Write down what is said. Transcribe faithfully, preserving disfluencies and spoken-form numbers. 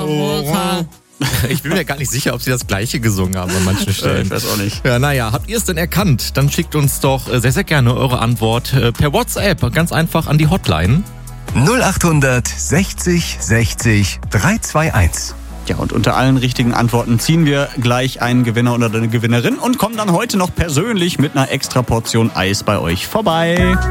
Ich bin mir gar nicht sicher, ob sie das Gleiche gesungen haben an manchen Stellen. Ich weiß auch nicht. Ja, naja, habt ihr es denn erkannt? Dann schickt uns doch sehr, sehr gerne eure Antwort per WhatsApp, ganz einfach an die Hotline. null acht sechzig sechzig dreihundertzweiundundzwanzig. Ja, und unter allen richtigen Antworten ziehen wir gleich einen Gewinner oder eine Gewinnerin und kommen dann heute noch persönlich mit einer extra Portion Eis bei euch vorbei.